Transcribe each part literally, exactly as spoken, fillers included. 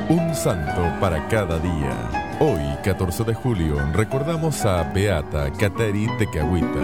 Un santo para cada día. Hoy, catorce de julio, recordamos a Beata Kateri Tekakwitha.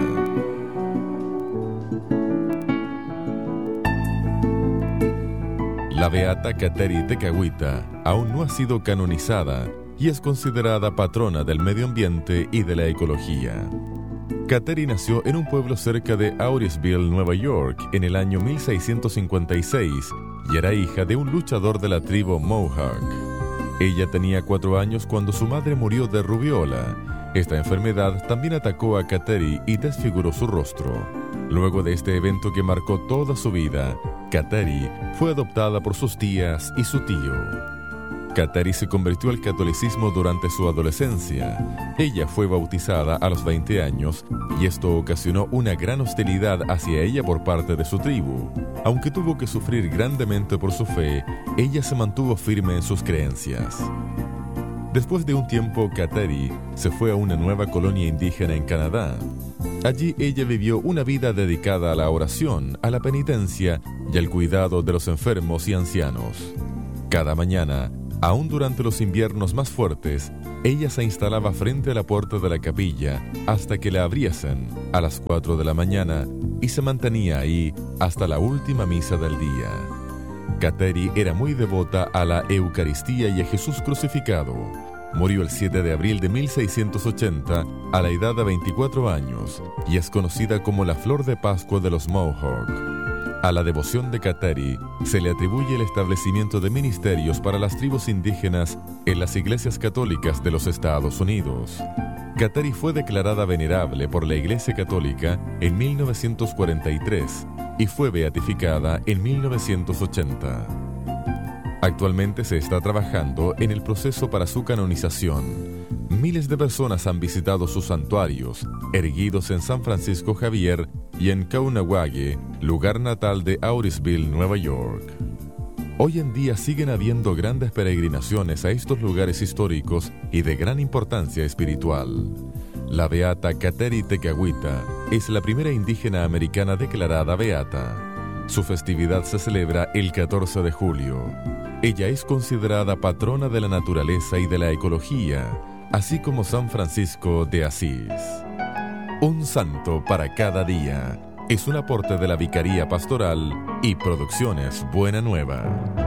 La Beata Kateri Tekakwitha aún no ha sido canonizada y es considerada patrona del medio ambiente y de la ecología. Kateri nació en un pueblo cerca de Auriceville, Nueva York, en el año mil seiscientos cincuenta y seis y era hija de un luchador de la tribu Mohawk. Ella tenía cuatro años cuando su madre murió de rubiola. Esta enfermedad también atacó a Kateri y desfiguró su rostro. Luego de este evento que marcó toda su vida, Kateri fue adoptada por sus tías y su tío. Kateri se convirtió al catolicismo durante su adolescencia. Ella fue bautizada a los veinte años y esto ocasionó una gran hostilidad hacia ella por parte de su tribu. Aunque tuvo que sufrir grandemente por su fe, ella se mantuvo firme en sus creencias. Después de un tiempo, Kateri se fue a una nueva colonia indígena en Canadá. Allí ella vivió una vida dedicada a la oración, a la penitencia y al cuidado de los enfermos y ancianos. Cada mañana, aún durante los inviernos más fuertes, ella se instalaba frente a la puerta de la capilla hasta que la abriesen a las cuatro de la mañana y se mantenía ahí hasta la última misa del día. Kateri era muy devota a la Eucaristía y a Jesús crucificado. Murió el siete de abril de mil seiscientos ochenta a la edad de veinticuatro años y es conocida como la Flor de Pascua de los Mohawk. A la devoción de Kateri se le atribuye el establecimiento de ministerios para las tribus indígenas en las iglesias católicas de los Estados Unidos. Kateri fue declarada venerable por la Iglesia Católica en mil novecientos cuarenta y tres y fue beatificada en mil novecientos ochenta. Actualmente se está trabajando en el proceso para su canonización. Miles de personas han visitado sus santuarios, erguidos en San Francisco Javier y en Kaunawake, lugar natal de Auriceville, Nueva York. Hoy en día siguen habiendo grandes peregrinaciones a estos lugares históricos y de gran importancia espiritual. La Beata Kateri Tekakwitha es la primera indígena americana declarada beata. Su festividad se celebra el catorce de julio. Ella es considerada patrona de la naturaleza y de la ecología, así como San Francisco de Asís. Un santo para cada día es un aporte de la Vicaría Pastoral y Producciones Buena Nueva.